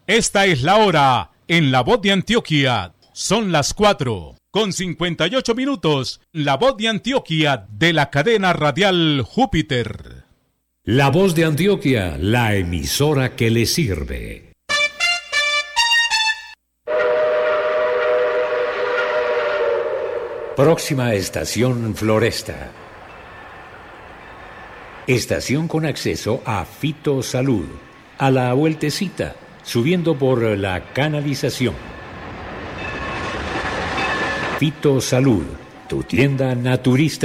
Esta es la hora en La Voz de Antioquia. Son las 4:58. La Voz de Antioquia de la cadena radial Júpiter. La Voz de Antioquia, la emisora que le sirve. Próxima estación Floresta. Estación con acceso a Fito Salud. A la vueltecita, subiendo por la canalización. Fito Salud, tu tienda naturista.